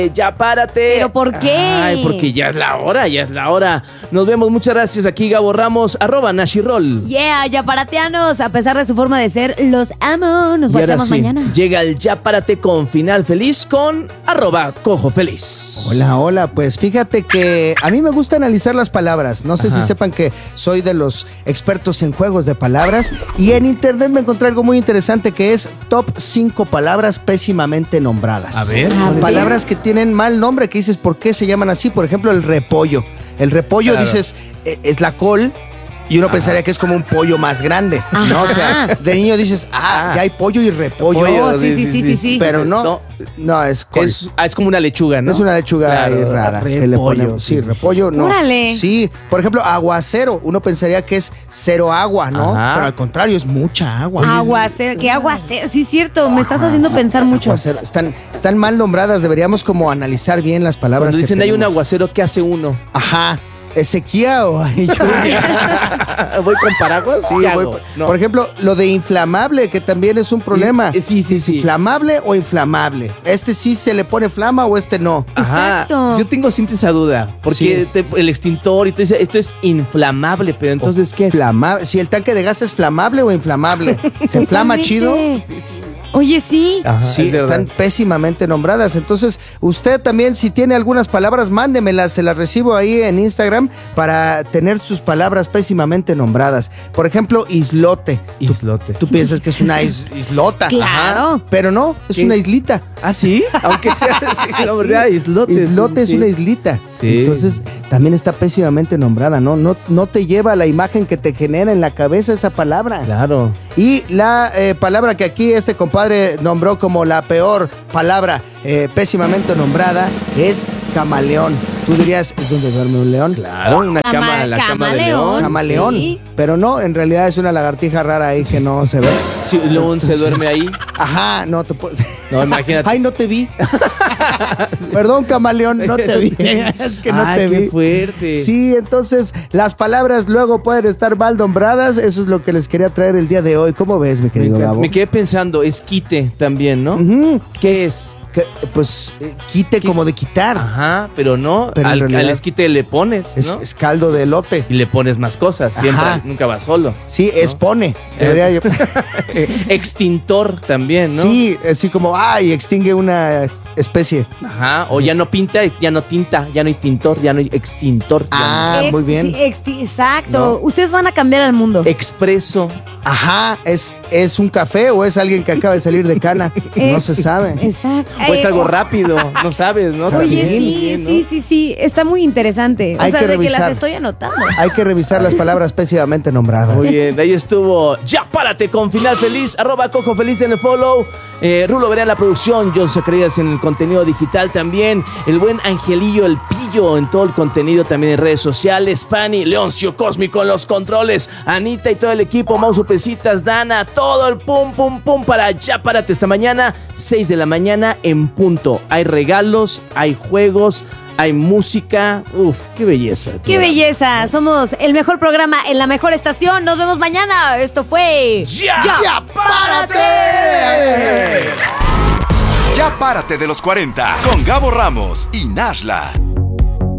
Ya párate. ¿Pero por qué? Ay, porque ya es la hora. Nos vemos, muchas gracias. Aquí Gabo Ramos, @Nashirol. Yeah, ya parateanos. A pesar de su forma de ser, los amo. Nos guachamos mañana. Llega el Ya Párate con final feliz con @CojoFeliz. Hola, pues fíjate que a mí me gusta analizar las palabras. No sé si sepan que soy de los expertos en juegos de palabras. Y en internet me encontré algo muy interesante que es top 5 palabras pésimamente nombradas. A ver. Palabras que tienen mal nombre, que dices, ¿por qué se llaman así? Por ejemplo, el repollo. El repollo, claro, dices, es la col. Y uno pensaría que es como un pollo más grande, ¿no? O sea, de niño dices, ya hay pollo y repollo. Sí. Pero no, es col. Es como una lechuga, ¿no? Es una lechuga ahí rara. Repollo, que le ponemos. Sí, repollo, no. Órale. Sí, por ejemplo, aguacero. Uno pensaría que es cero agua, ¿no? Ajá. Pero al contrario, es mucha agua. Aguacero, ¿qué aguacero? Sí, es cierto, me estás haciendo pensar mucho. Aguacero. Están mal nombradas, deberíamos como analizar bien las palabras. Cuando dicen que hay un tenemos. aguacero, ¿qué hace uno? Ajá. ¿Sequía o hay lluvia? ¿Voy con paraguas? Sí, ¿Qué hago? No. Por ejemplo, lo de inflamable, que también es un problema. Sí. ¿Inflamable o inflamable? ¿Este sí se le pone flama o este no? Ajá. Exacto. Yo tengo siempre esa duda. Porque el extintor y todo dice, esto es inflamable, pero entonces, ¿qué es? Flamable. Si el tanque de gas es flamable o inflamable. ¿Se inflama chido? Oye, sí. Ajá, Sí, es verdad. están pésimamente nombradas. Entonces, usted también, si tiene algunas palabras, mándemelas. Se las recibo ahí en Instagram para tener sus palabras pésimamente nombradas. Por ejemplo, islote. Islote. Tú piensas que es una islota. Claro. Ajá. Pero no, es ¿Qué? una islita. ¿Ah, sí? Aunque sea la verdad, islote. Islote Sí. es una islita. Sí. Entonces, también está pésimamente nombrada, ¿no? No te lleva a la imagen que te genera en la cabeza esa palabra. Claro. Y la palabra que aquí este compadre nombró como la peor palabra pésimamente nombrada es camaleón. Tú dirías, ¿es donde duerme un león? Claro, una cama, la cama de león. Camaleón. Sí. Pero no, en realidad es una lagartija rara ahí que no se ve. Si un león se duerme ahí. Ajá, no te puedes. No, imagínate. Ay, no te vi. Perdón, camaleón, no te vi. Es que no te vi. Qué fuerte. Sí, entonces las palabras luego pueden estar mal nombradas. Eso es lo que les quería traer el día de hoy. ¿Cómo ves, mi querido Gabo? Me quedé pensando, esquite también, ¿no? Ujú. ¿Qué es? Pues quite como de quitar. Ajá, pero no. Pero en al realidad esquite le pones, ¿no? Es caldo de elote. Y le pones más cosas. Siempre, Ajá. nunca va solo. Sí, expone. Debería yo. Extintor también, ¿no? Sí, así como, extingue una especie. Ajá. O ya no pinta, ya no tinta, ya no hay tintor, ya no hay extintor. Muy bien. Sí, exacto. ¿No? Ustedes van a cambiar al mundo. Expreso. Ajá, ¿es un café o es alguien que acaba de salir de cana? No se sabe. Exacto. O es algo rápido, no sabes, ¿no? Oye, También. sí. Está muy interesante. Hay que de que revisar. las estoy anotando. Hay que revisar las palabras pésimamente nombradas. Muy bien, de ahí estuvo Ya Párate con final feliz, @CojoFeliz, denle follow. Rulo Verá en la producción, John Zacarias en el contenido digital también, el buen Angelillo, el Pillo en todo el contenido también en redes sociales, Pani, Leoncio Cósmico en los controles, Anita y todo el equipo, Mauso Pesitas, Dana, todo el pum para Ya Párate esta mañana, 6 de la mañana en punto. Hay regalos, hay juegos, hay música. Uf, qué belleza. ¡Qué belleza! Somos el mejor programa en la mejor estación. Nos vemos mañana. Esto fue... ¡Ya Párate! Ya párate de los 40 con Gabo Ramos y Nashla.